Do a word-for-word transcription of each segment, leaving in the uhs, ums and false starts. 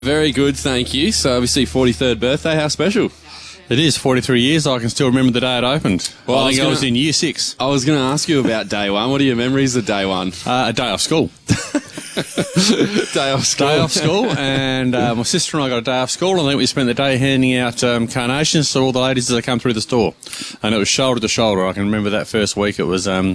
Very good, thank you. So obviously forty-third birthday, how special? It is forty-three years. I can still remember the day it opened. Well, I think I was, I was in year six. I was going to ask you about day one. What are your memories of day one? Uh, a day off school. day off school. Day off school, and uh, my sister and I got a day off school, and I think we spent the day handing out um, carnations to all the ladies as they come through the store. And it was shoulder to shoulder. I can remember that first week. It was um,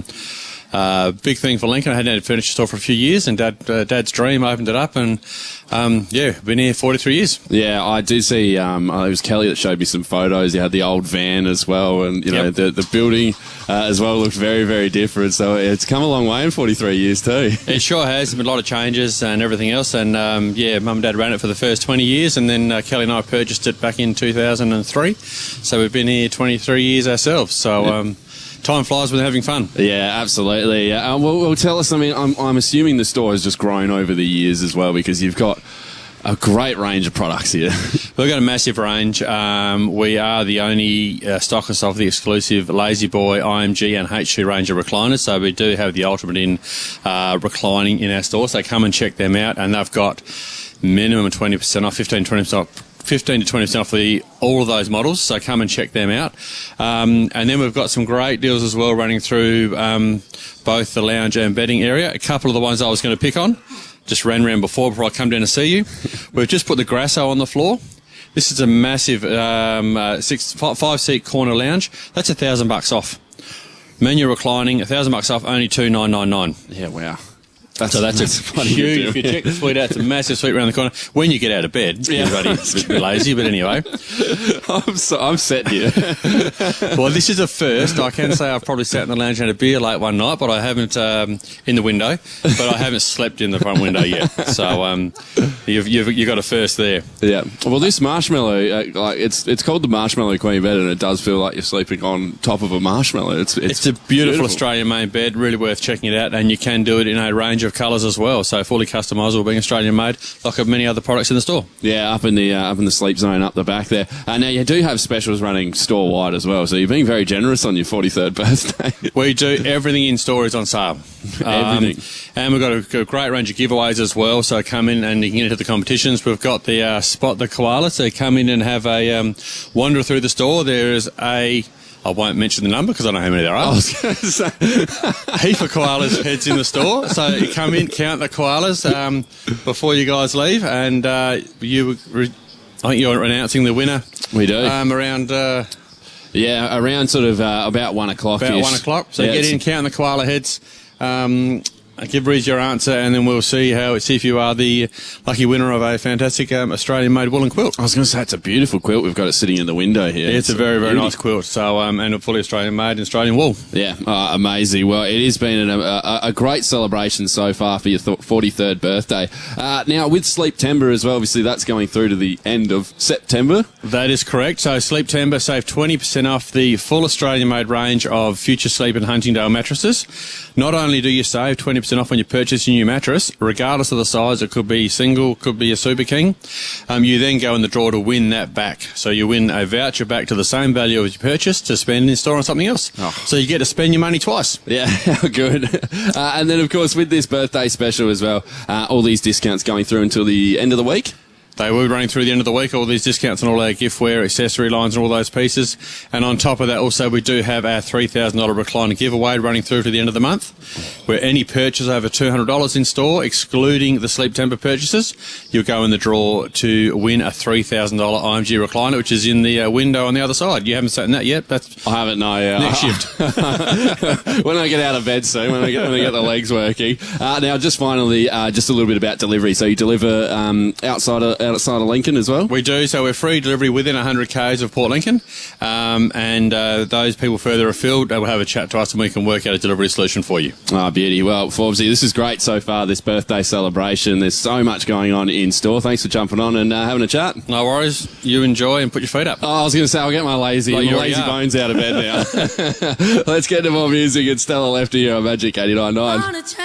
a big thing for Lincoln. I hadn't had a furniture store for a few years, and Dad, uh, Dad's dream opened it up, and um, yeah, been here forty-three years. Yeah, I do see. Um, it was Kelly that showed me some photos. You had the old van as well, and you know yep. the the building uh, as well looked very very different. So it's come a long way in forty-three years too. It sure has. There's been a lot of changes and everything else, and um, yeah, Mum and Dad ran it for the first twenty years, and then uh, Kelly and I purchased it back in two thousand three. So we've been here twenty-three years ourselves. So. Yep. Um, Time flies when they're having fun. Yeah, absolutely. Uh, well, well, tell us, I mean, I'm, I'm assuming the store has just grown over the years as well, because you've got a great range of products here. We've got a massive range. Um, we are the only uh, stockist of the exclusive Lazy Boy, I M G and H two range of recliners, so we do have the ultimate in uh, reclining in our store, so come and check them out, and they've got minimum twenty percent off, fifteen to twenty percent off. fifteen to twenty percent off the, all of those models, so come and check them out. Um, and then we've got some great deals as well running through um, both the lounge and bedding area. A couple of the ones I was going to pick on, just ran around before before I come down to see you. We've just put the Grasso on the floor. This is a massive um, uh, six, five, five seat corner lounge. That's a thousand bucks off. Menu reclining, a thousand bucks off, only two nine nine nine. Yeah, wow. That's, so that's, that's a huge, if you check the suite out, it's a massive suite around the corner. When you get out of bed, yeah. You're a bit lazy, but anyway. I'm, so, I'm set here. Well, this is a first. I can say I've probably sat in the lounge and had a beer late one night, but I haven't, um, in the window, but I haven't slept in the front window yet. So um, you've, you've, you've got a first there. Yeah. Well, this marshmallow, uh, like it's it's called the Marshmallow Queen bed, and it does feel like you're sleeping on top of a marshmallow. It's, it's, it's a beautiful, beautiful Australian-made bed, really worth checking it out, and you can do it in a range of colours as well, so fully customisable, being Australian made, like of many other products in the store. Yeah, up in the uh, up in the sleep zone up the back there. Uh, now you do have specials running store wide as well, so you're being very generous on your forty-third birthday. We do. Everything in store is on sale. Everything. Um, and we've got a, a great range of giveaways as well, so come in and you can get into the competitions. We've got the uh, Spot the Koala, so come in and have a um, wander through the store. There is a I won't mention the number because I don't know how many there are. I was going to say. Heap of koalas heads in the store. So you come in, count the koalas um, before you guys leave, and uh, you, I think you're announcing the winner. We do. Um, around... Uh, yeah, around sort of uh, about one o'clock. About one o'clock. So yeah, get in, count the koala heads. Um, Give Reese your answer, and then we'll see how see if you are the lucky winner of a fantastic um, Australian-made woolen quilt. I was going to say it's a beautiful quilt. We've got it sitting in the window here. Yeah, it's, it's a very very beauty. Nice quilt. So um, and a fully Australian-made Australian wool. Yeah, uh, amazing. Well, it has been a, a, a great celebration so far for your forty-third birthday. Uh, now with Sleeptember as well, obviously that's going through to the end of September. That is correct. So Sleeptember save twenty percent off the full Australian-made range of Future Sleep and Huntingdale mattresses. Not only do you save twenty percent off when you purchase your new mattress, regardless of the size, it could be single, could be a Super King, um, you then go in the draw to win that back. So you win a voucher back to the same value as you purchased to spend in store on something else. Oh. So you get to spend your money twice. Yeah, how good. Uh, and then, of course, with this birthday special as well, uh, all these discounts going through until the end of the week. They will be running through the end of the week, all these discounts on all our giftware, accessory lines and all those pieces. And on top of that, also, we do have our three thousand dollars recliner giveaway running through to the end of the month, where any purchase over two hundred dollars in store, excluding the Sleeptember purchases, you'll go in the draw to win a three thousand dollars I M G recliner, which is in the uh, window on the other side. You haven't sat in that yet? That's I haven't, no. Yeah. Next shift. When I get out of bed soon, when I get, when I get the legs working. Uh, now, just finally, uh, just a little bit about delivery. So you deliver um, outside of... outside of Lincoln as well? We do, so we're free delivery within one hundred kays of Port Lincoln, um, and uh, those people further afield will have a chat to us and we can work out a delivery solution for you. Ah, oh, beauty. Well, Forbesy, this is great so far, this birthday celebration. There's so much going on in store. Thanks for jumping on and uh, having a chat. No worries. You enjoy and put your feet up. Oh, I was going to say, I'll get my lazy, like my lazy bones out of bed now. Let's get to more music. It's Stella Lefty here on Magic eighty-nine point nine.